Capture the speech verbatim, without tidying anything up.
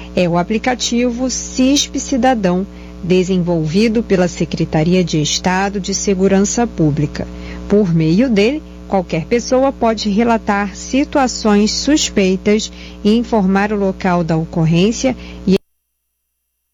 é o aplicativo CISP Cidadão, desenvolvido pela Secretaria de Estado de Segurança Pública. Por meio dele, qualquer pessoa pode relatar situações suspeitas e informar o local da ocorrência e